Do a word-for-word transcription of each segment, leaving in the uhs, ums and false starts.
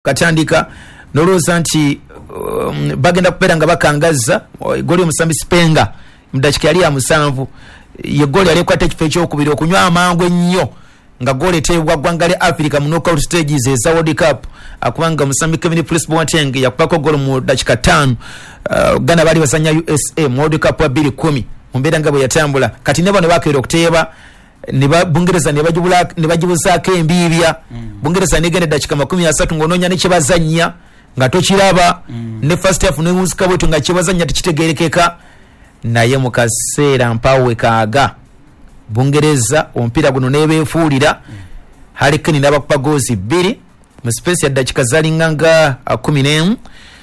katandika noloza nti um, bagenda kupera nga bakangaza goli omusambi Spenga mudakika yali ya musanvu ye goli yali kwata kifo ky'okubiri okunywa amangu ennyo nga goli etebwa gwangale Africa mu knockout stages eza World Cup akubanga musambi Kevin Prince Boateng yakupako goli mu dakika tano uh, Ghana bali basanya U S A mu World Cup wa twenty ten mumbera ngabo yatambula kati ne bano bakero okuteba niba Bungereza ne bajibula ne bajibuzaako embibya mm. Bungereza negende dakika makumi asatu ngononya ne kibazanya nga tokiraba mm. ne first half ne musika bwetu nga kibazanya tikitegerekeka naye mu kaseera mpawe kaaga Bungereza ompira guno nebefuulira mm. Harikeni nabakupa gozi bbiri mu space ya dakika zalinganga kumi n'emu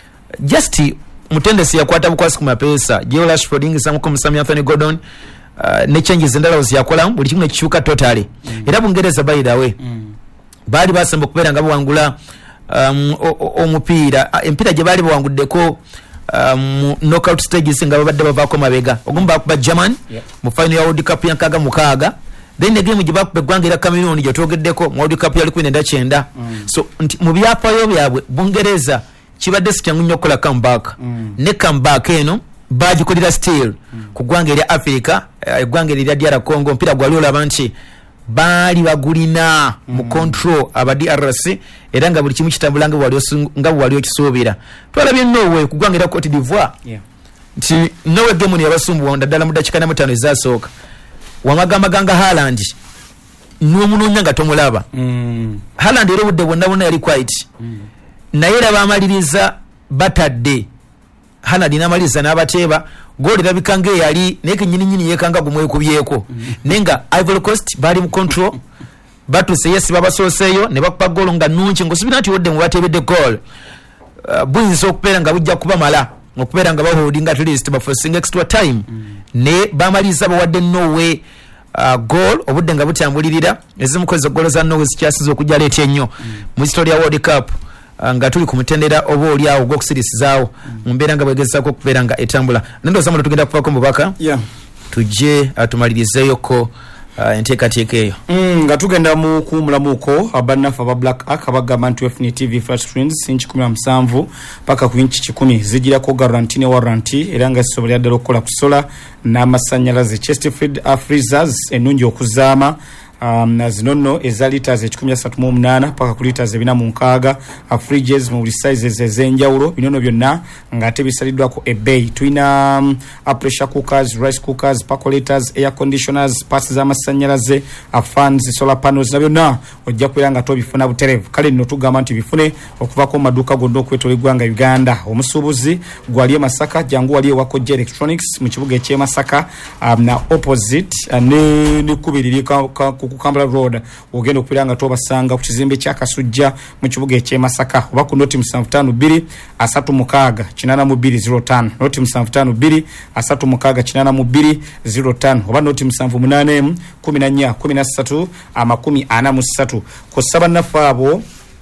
just mutendesi yakwata bukwasi ku mapesa Joe Rashford ingisa mu Sami Anthony Gordon Uh, ne changes endala oziyakola buli kimu nekikyuka totally mm. Era Bungereza by the way mm. bali basamba okubeera nga bawangula um, omupiira empira gye bali bawanguddeko um, knockout stages nga babadde bavaako mabega ogumu bakuba German yeah. Mu final ya World Cup yankaga mukaaga then the game gye bakuba eggwanga era Cameroon gye twogeddeko mu World Cup yali kumi na kyenda mm. So nti mu byafaayo byabwe Bungereza kibadde sikyangu nnyo okukola comeback mm. Ne comeback eno bagikolera still mm. ku ggwanga erya Africa eggwanga erya D R Congo mpira gwali olaba nti baali bagulina mm. mu control aba D R C era nga buli kimu kitambula nga wali okisuubira twalabye Norway ku ggwanga erya Cote d'Ivoire yeah. Nti Norway game ni yabasumbuwa ndaddala mu dakika na mutaano ezasooka wamagamaganga Haaland n'omunoonya nga tomulaba mm. Haaland era obudde bwonna bwonna yali quiet mm. naye era baamaliriza batadde Haaland n'amaliza n'abateeba goli labikanga yali neke nyini nyini yekanga gumwekubyeko mm. Nenga Ivory Coast bali mu control batuse yes babasoseyo ne bakupa golo nga nunchi ngosibina ati wodde mu batebedde goal uh, buyinza okupera nga bujja kuba mala okupera nga baholding at least but for sing extra time mm. Ne bamaliza bawadde Norway uh, goal obudde nga butambulirira ezimukoze golo za Norway zikyasiza okujja lete ennyo mm. Mu history ya World Cup nga tuli kumutendera obo oli awo gokusirisizawo mu mbeera nga bwegezako okubeera nga etambula nendo samula tugenda kufako mubaka yeah. Tujje atumalirizeyoko uh, enteekateeka eyo mm, nga tugenda mu kuwumulamuko abannafu aba Black Ark abagamba nti F N T V flat screens inchi kumi na musanvu paka ku inchi kikumi zigirako guarantee ne warranty era nga zisobolera ddala okukola ku sola n'amasannyalaze Chesterfield freezers ennungi okuzaama Um, zinono eza liters ekikumi asatu mu munaana paka ku liters ebina mu nkaaga fridges mu buli sizes ez'enjawulo binono byonna ng'ate bisaliddwako ebbeeyi tulina um, pressure cookers, rice cookers, percolators, air conditioners, parts z'amasannyalaze, fans, solar panels na byonna ojja kubeera nga tobifuna butereevu kale nno tugamba nti bifune okuvako mu maduuka gonna okwetola eggwanga Uganda omusuubuzi gwali e Masaka jangu wali ewako J Electronics mu kibuga eky'e Masaka um, na opposite uh, ne nekubiriri ku Kampala Road ogenda okupiranga tobasanga ku kizimbe kya Kasujja mu kibuga eky'e Masaka oba ku noti musanvu ttaano bbiri asatu mukaaga kinaana mu bbiri zero ttaano noti musanvu ttaano bbiri asatu mukaaga kinaana mu bbiri zero ttaano oba noti musanvu munaana emu kumi na nnya kumi na ssatu amakumi ana mu ssatu ku ssabannaffe abo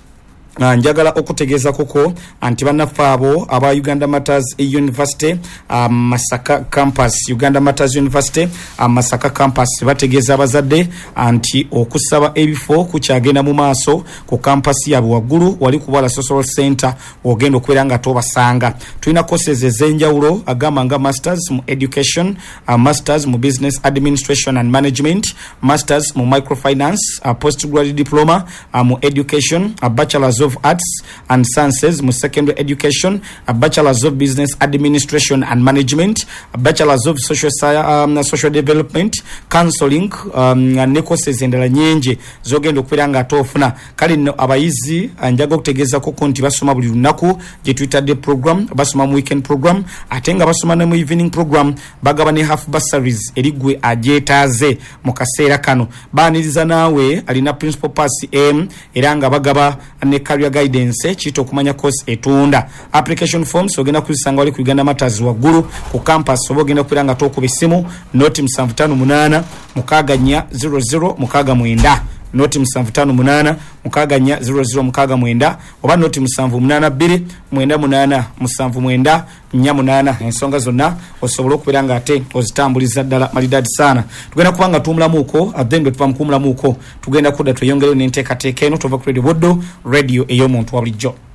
Uh, njagala okutegeeza koko anti bannaffe abo aba Uganda Matters University uh, Masaka campus Uganda Matters University uh, Masaka campus bategeeza abazadde anti okusaba ebifo kukyagenda mu maaso ku campus yabwe waggulu wali ku Bwala Social Center ogenda okubeera nga tobasanga tulina courses ez'enjawulo agamba nga masters mu education uh, masters mu business administration and management masters mu microfinance uh, postgraduate diploma uh, mu education a uh, bachelor's of Arts and Sciences mu secondary education, a bachelor's of business administration and management, a bachelor's of social um, social development, counseling um, ne courses endala nyenje zogenda okubeera nga tofuna kale nno abayizi njaga okutegeeza ko nti basoma buli lunaku gye tuyitadde program basoma mu weekend program ate nga basoma ne mu evening program bagaba ne half bursaries erigwe ajeetaaze mu kaseera kano baaniriza naawe alina principal pass M era nga bagaba ne career guidance chito kumanya course etunda application forms ogenda kuzisanga wali ku Uganda Matters waggulu ku campus obogenda kupiranga to ku bisimu noti musanvu ttaano munaana mukaaga nnya zero zero mukaaga mwenda noti musanvu ttaano munaana mukaaga nnya zero zero mukaaga mwenda oba noti musanvu munaana bbiri mwenda munaana musanvu mwenda nnya munaana. Ensonga zonna osobola okubeera nga ate ozitambuliza ddala malidadi saana. Tugenda kubanga tuwumulamuuko addengo tuva mukuwumulamuuko tugenda kudda tweyongereyo n'enteekateeka eno tuva ku Radio Buddo radio ey'omuntu wa bulijjo.